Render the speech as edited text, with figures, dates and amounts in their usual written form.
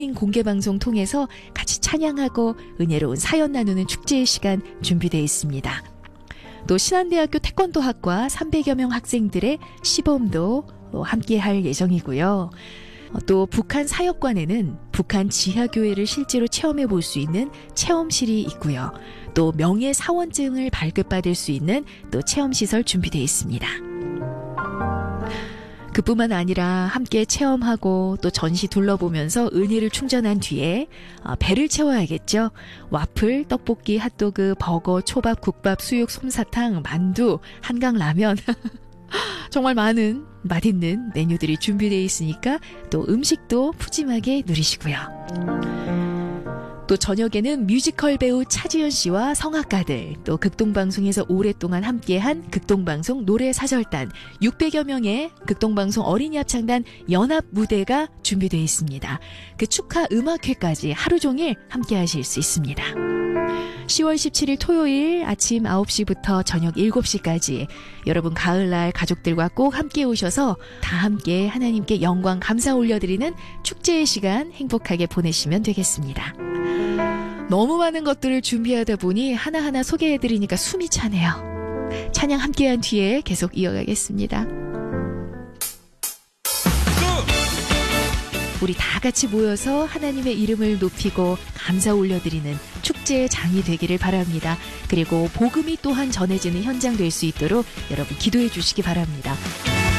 공개 방송 통해서 같이 찬양하고 은혜로운 사연 나누는 축제의 시간 준비되어 있습니다. 또 신한대학교 태권도학과 300여 명 학생들의 시범도 함께 할 예정이고요. 또 북한 사역관에는 북한 지하교회를 실제로 체험해 볼 수 있는 체험실이 있고요. 또 명예사원증을 발급받을 수 있는 또 체험시설 준비되어 있습니다. 그뿐만 아니라 함께 체험하고 또 전시 둘러보면서 은혜를 충전한 뒤에 배를 채워야겠죠. 와플, 떡볶이, 핫도그, 버거, 초밥, 국밥, 수육, 솜사탕, 만두, 한강라면 정말 많은 맛있는 메뉴들이 준비되어 있으니까 또 음식도 푸짐하게 누리시고요. 또 저녁에는 뮤지컬 배우 차지연 씨와 성악가들, 또 극동방송에서 오랫동안 함께한 극동방송 노래사절단 600여 명의 극동방송 어린이 합창단 연합 무대가 준비되어 있습니다. 그 축하 음악회까지 하루 종일 함께하실 수 있습니다. 10월 17일 토요일 아침 9시부터 저녁 7시까지 여러분 가을날 가족들과 꼭 함께 오셔서 다 함께 하나님께 영광 감사 올려드리는 축제의 시간 행복하게 보내시면 되겠습니다. 너무 많은 것들을 준비하다 보니 하나하나 소개해드리니까 숨이 차네요. 찬양 함께한 뒤에 계속 이어가겠습니다. 우리 다 같이 모여서 하나님의 이름을 높이고 감사 올려드리는 축제의 장이 되기를 바랍니다. 그리고 복음이 또한 전해지는 현장 될 수 있도록 여러분 기도해 주시기 바랍니다.